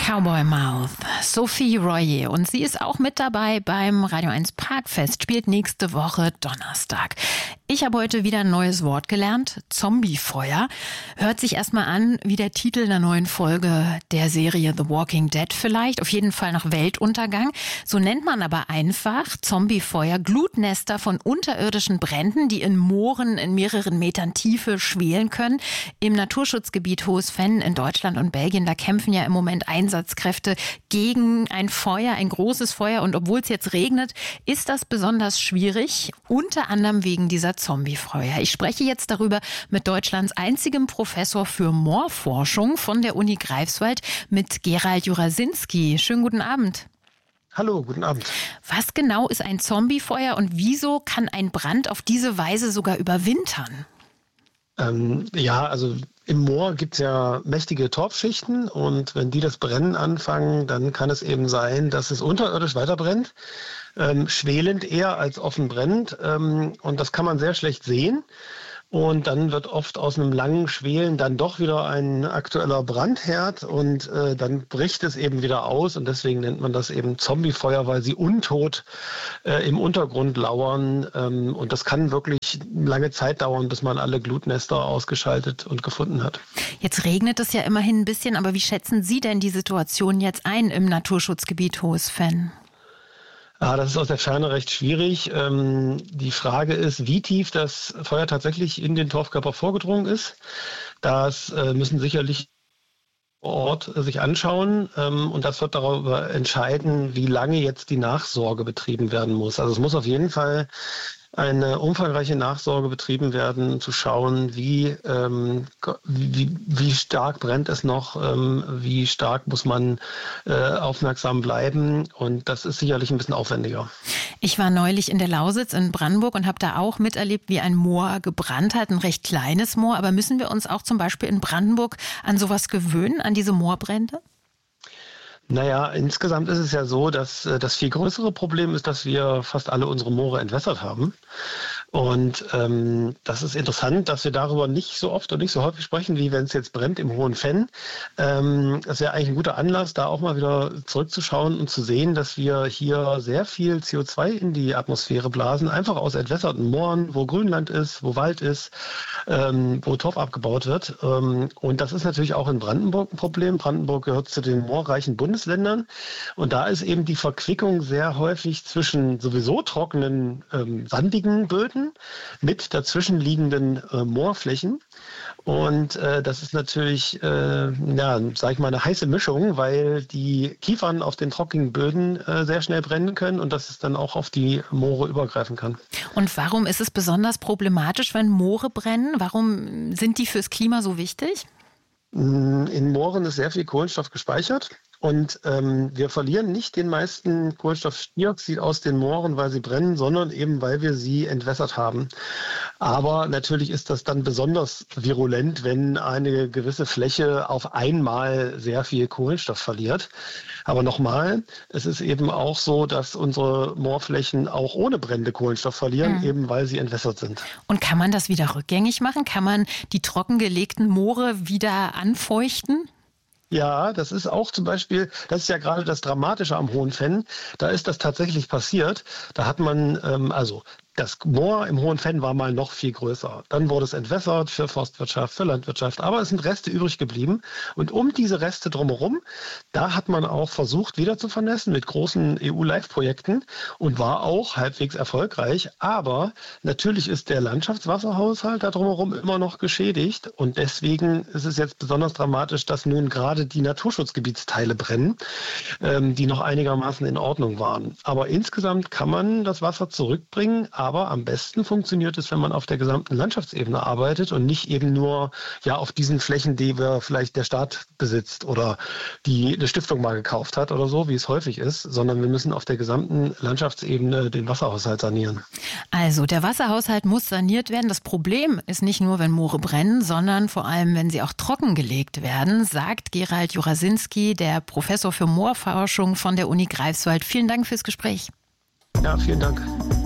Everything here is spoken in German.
Cowboy Mouth, Sophie Royer. Und sie ist auch mit dabei beim Radio 1 Parkfest, spielt nächste Woche Donnerstag. Ich habe heute wieder ein neues Wort gelernt, Zombiefeuer. Hört sich erstmal an wie der Titel einer neuen Folge der Serie The Walking Dead vielleicht, auf jeden Fall nach Weltuntergang. So nennt man aber einfach Zombiefeuer, Glutnester von unterirdischen Bränden, die in Mooren in mehreren Metern Tiefe schwelen können. Im Naturschutzgebiet Hohes Venn in Deutschland und Belgien, da kämpfen ja im Moment Einsatzkräfte gegen ein Feuer, ein großes Feuer. Und obwohl es jetzt regnet, ist das besonders schwierig, unter anderem wegen dieser Zombiefeuer. Ich spreche jetzt darüber mit Deutschlands einzigem Professor für Moorforschung von der Uni Greifswald, mit Gerald Jurasinski. Schönen guten Abend. Hallo, guten Abend. Was genau ist ein Zombiefeuer und wieso kann ein Brand auf diese Weise sogar überwintern? Also im Moor gibt es ja mächtige Torfschichten und wenn die das Brennen anfangen, dann kann es eben sein, dass es unterirdisch weiter brennt, schwelend eher als offen brennt, und das kann man sehr schlecht sehen. Und dann wird oft aus einem langen Schwelen dann doch wieder ein aktueller Brandherd und dann bricht es eben wieder aus und deswegen nennt man das eben Zombiefeuer, weil sie untot im Untergrund lauern, und das kann wirklich lange Zeit dauern, bis man alle Glutnester ausgeschaltet und gefunden hat. Jetzt regnet es ja immerhin ein bisschen, aber wie schätzen Sie denn die Situation jetzt ein im Naturschutzgebiet Hohes Venn? Das ist aus der Ferne recht schwierig. Die Frage ist, wie tief das Feuer tatsächlich in den Torfkörper vorgedrungen ist. Das müssen sicherlich vor Ort sich anschauen, und das wird darüber entscheiden, wie lange jetzt die Nachsorge betrieben werden muss. Also es muss auf jeden Fall eine umfangreiche Nachsorge betrieben werden, um zu schauen, wie stark brennt es noch, wie stark muss man aufmerksam bleiben, und das ist sicherlich ein bisschen aufwendiger. Ich war neulich in der Lausitz in Brandenburg und habe da auch miterlebt, wie ein Moor gebrannt hat, ein recht kleines Moor. Aber müssen wir uns auch zum Beispiel in Brandenburg an sowas gewöhnen, an diese Moorbrände? Naja, insgesamt ist es ja so, dass das viel größere Problem ist, dass wir fast alle unsere Moore entwässert haben. Und das ist interessant, dass wir darüber nicht so oft und nicht so häufig sprechen, wie wenn es jetzt brennt im Hohen Venn. Das wäre eigentlich ein guter Anlass, da auch mal wieder zurückzuschauen und zu sehen, dass wir hier sehr viel CO2 in die Atmosphäre blasen, einfach aus entwässerten Mooren, wo Grünland ist, wo Wald ist, wo Torf abgebaut wird. Und das ist natürlich auch in Brandenburg ein Problem. Brandenburg gehört zu den moorreichen Bundesländern. Und da ist eben die Verquickung sehr häufig zwischen sowieso trockenen, sandigen Böden mit dazwischenliegenden Moorflächen. Und das ist natürlich, eine heiße Mischung, weil die Kiefern auf den trockenen Böden sehr schnell brennen können und dass es dann auch auf die Moore übergreifen kann. Und warum ist es besonders problematisch, wenn Moore brennen? Warum sind die fürs Klima so wichtig? In Mooren ist sehr viel Kohlenstoff gespeichert. Und wir verlieren nicht den meisten Kohlenstoffdioxid aus den Mooren, weil sie brennen, sondern eben, weil wir sie entwässert haben. Aber natürlich ist das dann besonders virulent, wenn eine gewisse Fläche auf einmal sehr viel Kohlenstoff verliert. Aber nochmal, es ist eben auch so, dass unsere Moorflächen auch ohne Brände Kohlenstoff verlieren, eben weil sie entwässert sind. Und kann man das wieder rückgängig machen? Kann man die trockengelegten Moore wieder anfeuchten? Ja, das ist auch zum Beispiel, das ist ja gerade das Dramatische am Hohen Venn, da ist das tatsächlich passiert. Da hat man, das Moor im Hohen Venn war mal noch viel größer. Dann wurde es entwässert für Forstwirtschaft, für Landwirtschaft, aber es sind Reste übrig geblieben. Und um diese Reste drumherum, da hat man auch versucht, wieder zu vernässen mit großen EU-Live-Projekten und war auch halbwegs erfolgreich. Aber natürlich ist der Landschaftswasserhaushalt da drumherum immer noch geschädigt. Und deswegen ist es jetzt besonders dramatisch, dass nun gerade die Naturschutzgebietsteile brennen, die noch einigermaßen in Ordnung waren. Aber insgesamt kann man das Wasser zurückbringen. Aber am besten funktioniert es, wenn man auf der gesamten Landschaftsebene arbeitet und nicht eben nur auf diesen Flächen, die vielleicht der Staat besitzt oder die eine Stiftung mal gekauft hat oder so, wie es häufig ist, sondern wir müssen auf der gesamten Landschaftsebene den Wasserhaushalt sanieren. Also der Wasserhaushalt muss saniert werden. Das Problem ist nicht nur, wenn Moore brennen, sondern vor allem, wenn sie auch trockengelegt werden, sagt Gerald Jurasinski, der Professor für Moorforschung von der Uni Greifswald. Vielen Dank fürs Gespräch. Ja, vielen Dank.